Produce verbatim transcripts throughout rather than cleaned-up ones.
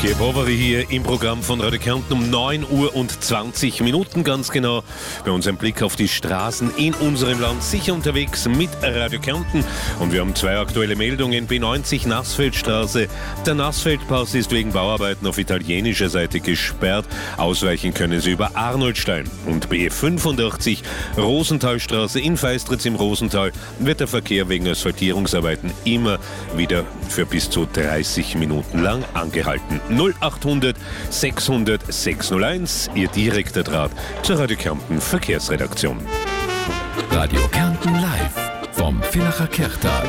Kiew Bovary hier im Programm von Radio Kärnten um neun Uhr und zwanzig Minuten ganz genau. Bei uns ein Blick auf die Straßen in unserem Land, sicher unterwegs mit Radio Kärnten. Und wir haben zwei aktuelle Meldungen. B neunzig Nassfeldstraße. Der Nassfeldpass ist wegen Bauarbeiten auf italienischer Seite gesperrt. Ausweichen können Sie über Arnoldstein. Und B fünfundachtzig Rosenthalstraße in Feistritz im Rosental wird der Verkehr wegen Asphaltierungsarbeiten immer wieder für bis zu dreißig Minuten lang angehalten. null achthundert sechshundert sechshunderteins, Ihr direkter Draht zur Radio Kärnten Verkehrsredaktion. Radio Kärnten live vom Villacher Kirchtag.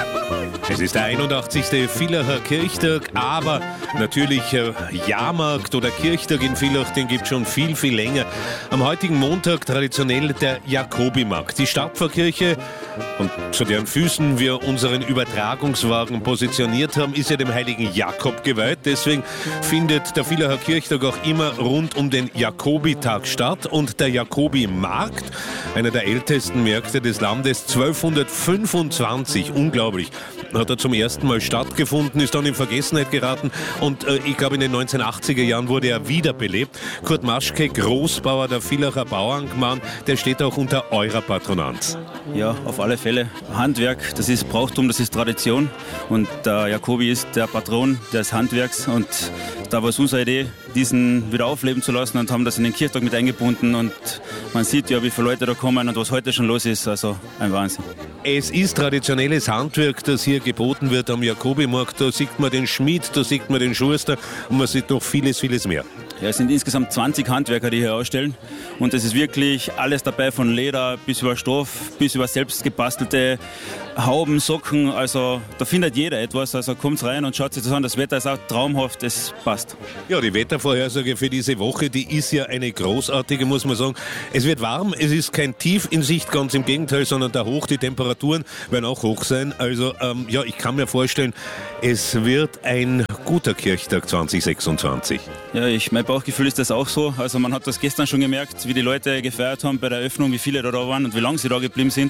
Es ist der einundachtzigste Villacher Kirchtag, aber natürlich äh, Jahrmarkt oder Kirchtag in Villach, den gibt es schon viel, viel länger. Am heutigen Montag traditionell der Jakobimarkt. Die Stadtpfarrkirche, und zu deren Füßen wir unseren Übertragungswagen positioniert haben, ist ja dem heiligen Jakob geweiht. Deswegen findet der Villacher Kirchtag auch immer rund um den Jakobitag statt. Und der Jakobimarkt, einer der ältesten Märkte des Landes, zwölfhundertfünfundzwanzig, unglaublich, hat er zum ersten Mal stattgefunden, ist dann in Vergessenheit geraten und äh, ich glaube in den neunzehnhundertachtziger Jahren wurde er wiederbelebt. Kurt Maschke, Großbauer der Villacher Bauerngemeinde, der steht auch unter eurer Patronanz. Ja, auf alle Fälle. Handwerk, das ist Brauchtum, das ist Tradition und der Jakobi ist der Patron des Handwerks und da war es unsere Idee, diesen wieder aufleben zu lassen und haben das in den Kirchtag mit eingebunden und man sieht ja, wie viele Leute da kommen und was heute schon los ist, also ein Wahnsinn. Es ist traditionelles Handwerk, das hier geboten wird am Jakobimarkt. Da sieht man den Schmied, da sieht man den Schuster und man sieht noch vieles, vieles mehr. Ja, es sind insgesamt zwanzig Handwerker, die hier ausstellen und es ist wirklich alles dabei, von Leder bis über Stoff, bis über selbst gebastelte Hauben, Socken, also da findet jeder etwas, also kommt rein und schaut sich das an, das Wetter ist auch traumhaft, es passt. Ja, die Wettervorhersage für diese Woche, die ist ja eine großartige, muss man sagen. Es wird warm, es ist kein Tief in Sicht, ganz im Gegenteil, sondern da hoch, die Temperaturen werden auch hoch sein, also ähm, ja, ich kann mir vorstellen, es wird ein guter Kirchtag zwanzig sechsundzwanzig. Ja, ich, mein Bauchgefühl ist das auch so, also man hat das gestern schon gemerkt, wie die Leute gefeiert haben bei der Eröffnung, wie viele da, da waren und wie lange sie da geblieben sind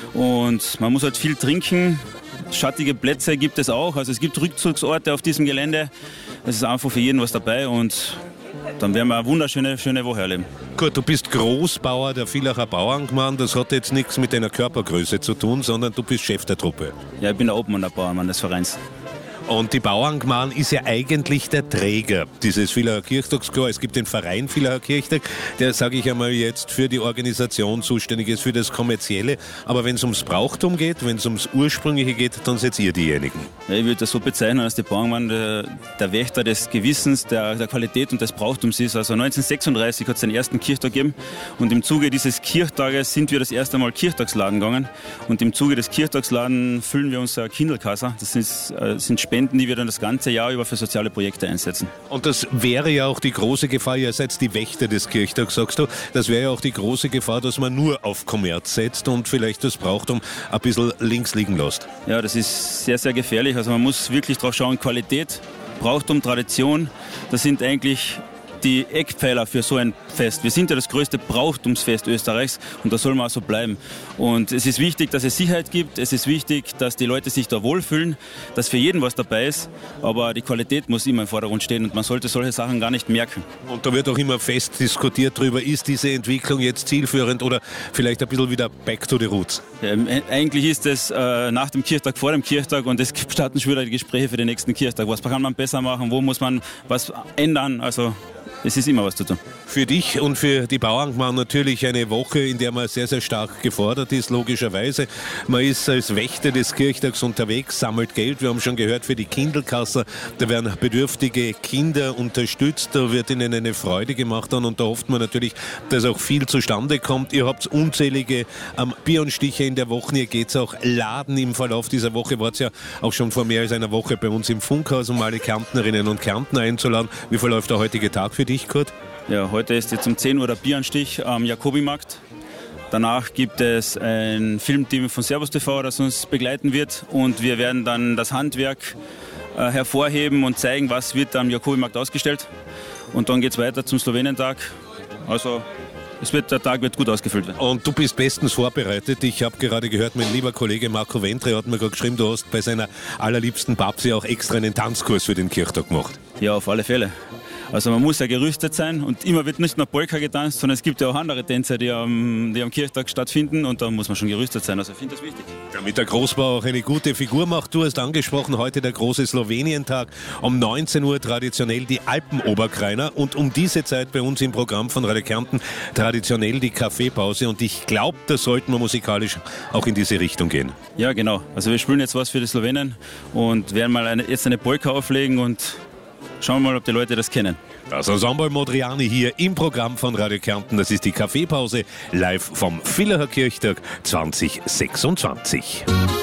und man muss halt viel trinken. Schattige Plätze gibt es auch, also es gibt Rückzugsorte auf diesem Gelände. Es ist einfach für jeden was dabei und dann werden wir eine wunderschöne schöne Woche erleben. Gut, du bist Großbauer der Villacher Bauerngemeinde, das hat jetzt nichts mit deiner Körpergröße zu tun, sondern du bist Chef der Truppe. Ja, ich bin der Obmann der Bauernmann des Vereins. Und die Bauerngemeinde ist ja eigentlich der Träger dieses Villacher Kirchtags. Klar, es gibt den Verein Villacher Kirchtag, der, sage ich einmal, jetzt für die Organisation zuständig ist, für das Kommerzielle. Aber wenn es ums Brauchtum geht, wenn es ums Ursprüngliche geht, dann seid ihr diejenigen. Ja, ich würde das so bezeichnen, dass die Bauerngemeinde der, der Wächter des Gewissens, der, der Qualität und des Brauchtums ist. Also neunzehnhundertsechsunddreißig hat es den ersten Kirchtag gegeben und im Zuge dieses Kirchtages sind wir das erste Mal Kirchtagsladen gegangen und im Zuge des Kirchtagsladen füllen wir unser Kindelkasse. Das ist, äh, sind Spenden, die wir dann das ganze Jahr über für soziale Projekte einsetzen. Und das wäre ja auch die große Gefahr, ihr seid die Wächter des Kirchtags, sagst du, das wäre ja auch die große Gefahr, dass man nur auf Kommerz setzt und vielleicht das Brauchtum ein bisschen links liegen lässt. Ja, das ist sehr, sehr gefährlich. Also man muss wirklich drauf schauen, Qualität, Brauchtum, Tradition, das sind eigentlich die Eckpfeiler für so ein Fest. Wir sind ja das größte Brauchtumsfest Österreichs und das soll man auch so bleiben. Und es ist wichtig, dass es Sicherheit gibt, es ist wichtig, dass die Leute sich da wohlfühlen, dass für jeden was dabei ist, aber die Qualität muss immer im Vordergrund stehen und man sollte solche Sachen gar nicht merken. Und da wird auch immer fest diskutiert darüber, ist diese Entwicklung jetzt zielführend oder vielleicht ein bisschen wieder back to the roots? Ja, eigentlich ist es äh, nach dem Kirchtag, vor dem Kirchtag und es starten schon wieder die Gespräche für den nächsten Kirchtag. Was kann man besser machen, wo muss man was ändern, also es ist immer was zu tun. Für dich und für die Bauerngemeinde natürlich eine Woche, in der man sehr, sehr stark gefordert ist, logischerweise. Man ist als Wächter des Kirchtags unterwegs, sammelt Geld. Wir haben schon gehört für die Kindelkasse. Da werden bedürftige Kinder unterstützt. Da wird ihnen eine Freude gemacht und da hofft man natürlich, dass auch viel zustande kommt. Ihr habt unzählige ähm, Bieranstiche in der Woche. Ihr geht auch laden im Verlauf dieser Woche. Wart ja auch schon vor mehr als einer Woche bei uns im Funkhaus, um alle Kärntnerinnen und Kärntner einzuladen. Wie verläuft der heutige Tag für dich, Kurt? Ja, heute ist jetzt um zehn Uhr der Bieranstich am Jakobimarkt. Danach gibt es ein Filmteam von Servus T V, das uns begleiten wird und wir werden dann das Handwerk äh, hervorheben und zeigen, was wird am Jakobimarkt ausgestellt. Und dann geht es weiter zum Slowenientag. Also es wird, der Tag wird gut ausgefüllt werden. Und du bist bestens vorbereitet. Ich habe gerade gehört, mein lieber Kollege Marco Ventre hat mir gerade geschrieben, du hast bei seiner allerliebsten Babsi auch extra einen Tanzkurs für den Kirchtag gemacht. Ja, auf alle Fälle. Also man muss ja gerüstet sein und immer wird nicht nur Polka getanzt, sondern es gibt ja auch andere Tänze, die am, die am Kirchtag stattfinden und da muss man schon gerüstet sein. Also ich finde das wichtig. Damit der Großbauer auch eine gute Figur macht. Du hast angesprochen, heute der große Slowenientag. Um neunzehn Uhr traditionell die Alpenoberkreiner und um diese Zeit bei uns im Programm von Radio Kärnten traditionell die Kaffeepause und ich glaube, da sollten wir musikalisch auch in diese Richtung gehen. Ja, genau. Also wir spielen jetzt was für die Slowenen und werden mal eine, jetzt eine Polka auflegen und schauen wir mal, ob die Leute das kennen. Das Ensemble Modriani hier im Programm von Radio Kärnten. Das ist die Kaffeepause live vom Villacher Kirchtag zwanzig sechsundzwanzig.